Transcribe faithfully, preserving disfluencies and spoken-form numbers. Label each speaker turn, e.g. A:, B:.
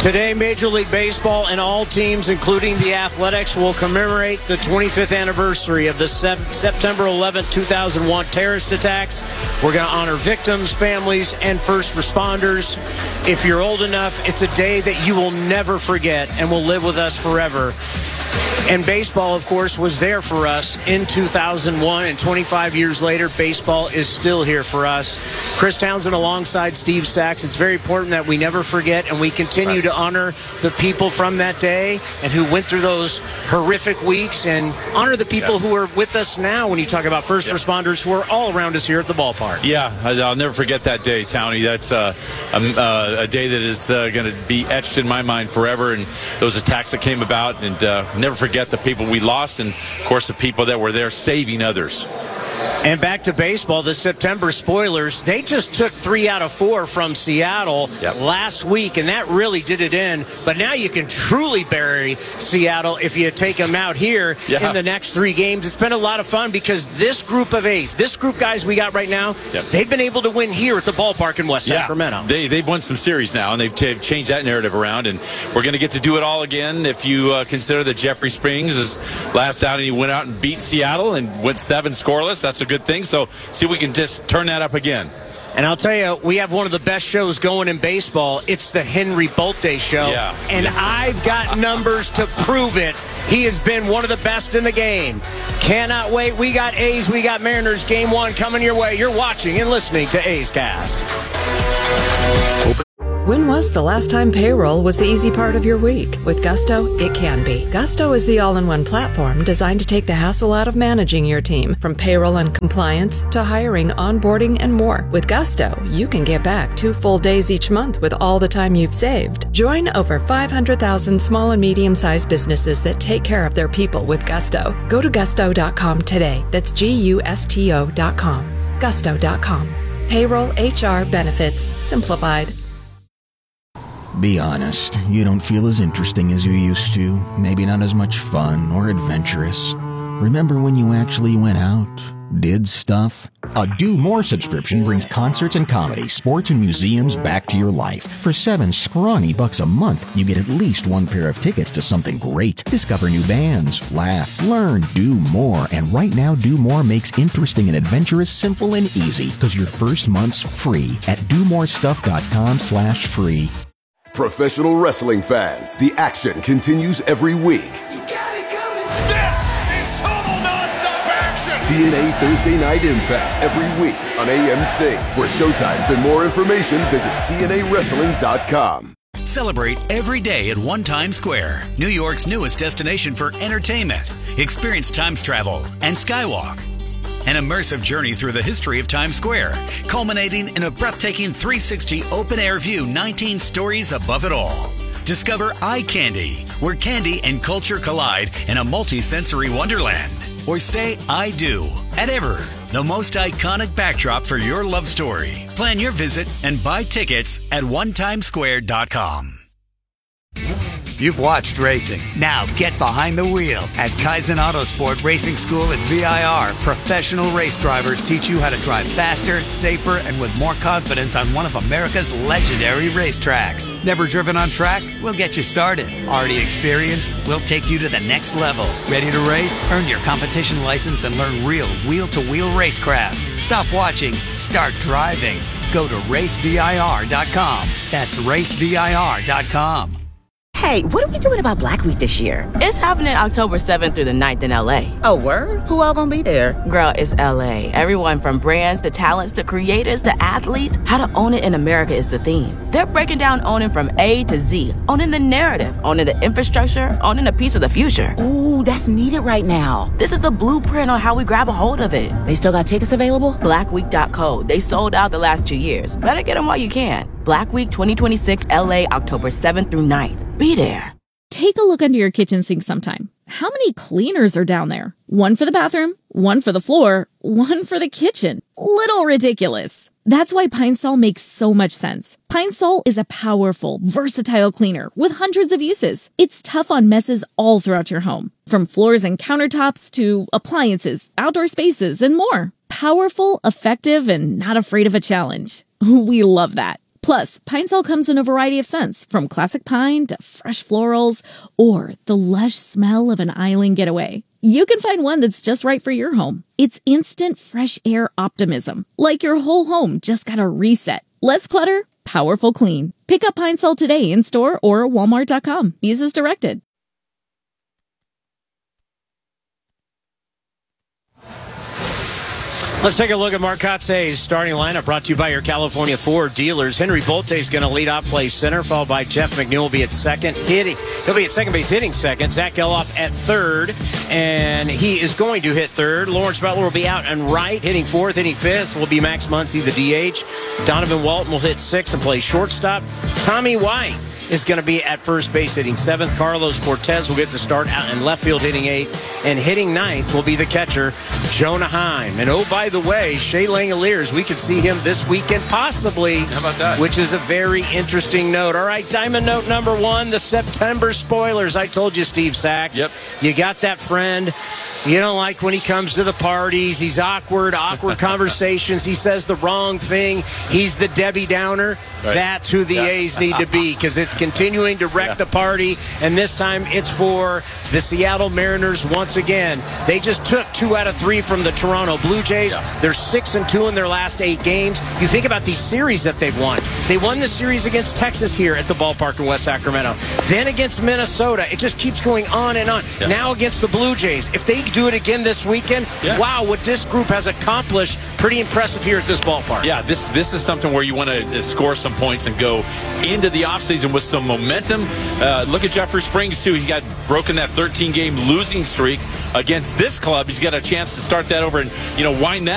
A: Today, Major League Baseball and all teams, including the Athletics, will commemorate the twenty-fifth anniversary of the September eleventh, two thousand one terrorist attacks. We're going to honor victims, families, and first responders. If you're old enough, it's a day that you will never forget and will live with us forever. And baseball, of course, was there for us in two thousand one, and twenty-five years later, baseball is still here for us. Chris Townsend alongside Steve Sachs. It's very important that we never forget, and we continue to honor the people from that day and who went through those horrific weeks, and honor the people yeah. who are with us now when you talk about first yeah. responders who are all around us here at the ballpark.
B: Yeah, I'll never forget that day, Townie. That's uh, a, a day that is uh, going to be etched in my mind forever, and those attacks that came about, and uh, never forget the people we lost, and of course the people that were there saving others.
A: And back to baseball, the September Spoilers, they just took three out of four from Seattle yep. last week, and that really did it in. But now you can truly bury Seattle if you take them out here yeah. in the next three games. It's been a lot of fun because this group of A's, this group guys we got right now, yep. they've been able to win here at the ballpark in West yeah. Sacramento.
B: They, they've won some series now, and they've t- changed that narrative around, and we're going to get to do it all again if you uh, consider that Jeffrey Springs is last outing. He went out and beat Seattle and went seven scoreless. That's a good thing. So see if we can just turn that up again.
A: And I'll tell you, we have one of the best shows going in baseball. It's the Henry Bolte Show.
B: Yeah.
A: And
B: yeah.
A: I've got numbers to prove it. He has been one of the best in the game. Cannot wait. We got A's, we got Mariners. Game one coming your way. You're watching and listening to A's Cast.
C: When was the last time payroll was the easy part of your week? With Gusto, it can be. Gusto is the all-in-one platform designed to take the hassle out of managing your team, from payroll and compliance to hiring, onboarding, and more. With Gusto, you can get back two full days each month with all the time you've saved. Join over five hundred thousand small and medium-sized businesses that take care of their people with Gusto. Go to gusto dot com today. That's G U S T O dot com. gusto dot com. Payroll, H R, benefits, simplified.
D: Be honest, you don't feel as interesting as you used to, maybe not as much fun or adventurous. Remember when you actually went out, did stuff? A Do More subscription brings concerts and comedy, sports and museums back to your life. For seven scrawny bucks a month, you get at least one pair of tickets to something great. Discover new bands, laugh, learn, do more. And right now, Do More makes interesting and adventurous simple and easy, because your first month's free at do more stuff dot com slash free.
E: Professional wrestling fans, the action continues every week.
F: You got it coming. This is total nonstop action.
E: T N A Thursday Night Impact every week on A M C. For showtimes and more information, visit T N A wrestling dot com.
G: Celebrate every day at One Times Square, New York's newest destination for entertainment. Experience Times travel and Skywalk. An immersive journey through the history of Times Square, culminating in a breathtaking three sixty open-air view, nineteen stories above it all. Discover Eye Candy, where candy and culture collide in a multi-sensory wonderland. Or say I do at Ever, the most iconic backdrop for your love story. Plan your visit and buy tickets at one times square dot com.
H: You've watched racing. Now get behind the wheel. At Kaizen Autosport Racing School at V I R, professional race drivers teach you how to drive faster, safer, and with more confidence on one of America's legendary racetracks. Never driven on track? We'll get you started. Already experienced? We'll take you to the next level. Ready to race? Earn your competition license and learn real wheel-to-wheel racecraft. Stop watching. Start driving. Go to race V I R dot com. That's race V I R dot com.
I: Hey, what are we doing about Black Week this year?
J: It's happening October seventh through the ninth in L A.
I: Oh, word? Who all gonna be there?
J: Girl, it's L A. Everyone from brands to talents to creators to athletes. How to own it in America is the theme. They're breaking down owning from A to Z. Owning the narrative, owning the infrastructure, owning a piece of the future.
I: Ooh, that's needed right now.
J: This is the blueprint on how we grab a hold of it.
I: They still got tickets available?
J: black week dot co. They sold out the last two years. Better get them while you can. Black Week twenty twenty-six L A, October seventh through ninth. Be there.
K: Take a look under your kitchen sink sometime. How many cleaners are down there? One for the bathroom, one for the floor, one for the kitchen. Little ridiculous. That's why Pine Sol makes so much sense. Pine Sol is a powerful, versatile cleaner with hundreds of uses. It's tough on messes all throughout your home, from floors and countertops to appliances, outdoor spaces, and more. Powerful, effective, and not afraid of a challenge. We love that. Plus, Pine Sol comes in a variety of scents, from classic pine to fresh florals or the lush smell of an island getaway. You can find one that's just right for your home. It's instant fresh air optimism, like your whole home just got a reset. Less clutter, powerful clean. Pick up Pine Sol today in store or walmart dot com. Use as directed.
A: Let's take a look at Mark Kotze's starting lineup, brought to you by your California Ford dealers. Henry Bolte is going to lead off, play center, followed by Jeff McNeil will be at second, hitting. He'll be at second base hitting second. Zach Geloff at third, and he is going to hit third. Lawrence Butler will be out and right, hitting fourth, hitting fifth will be Max Muncy, the D H. Donovan Walton will hit sixth and play shortstop. Tommy White is going to be at first base hitting seventh. Carlos Cortez will get the start out in left field hitting eighth. And hitting ninth will be the catcher, Jonah Heim. And oh, by the way, Shea Langoliers, we could see him this weekend possibly.
B: How about that?
A: Which is a very interesting note. All right, Diamond Note number one, the September spoilers. I told you, Steve Sachs.
B: Yep.
A: You got that friend you don't like when he comes to the parties. He's awkward, awkward conversations. He says the wrong thing. He's the Debbie Downer. Right. That's who the yeah. A's need to be, because it's continuing to wreck yeah. the party, and this time it's for the Seattle Mariners once again. They just took two out of three from the Toronto Blue Jays. Yeah. They're six and two in their last eight games. You think about these series that they've won. They won the series against Texas here at the ballpark in West Sacramento. Then against Minnesota. It just keeps going on and on. Yeah. Now against the Blue Jays. If they do it again this weekend, yeah. wow, what this group has accomplished, pretty impressive here at this ballpark.
B: Yeah, this this is something where you want to score some points and go into the offseason with some momentum. Uh, look at Jeffrey Springs, too. He got broken that thirteen game losing streak against this club. He's got a chance to start that over and, you know, wind that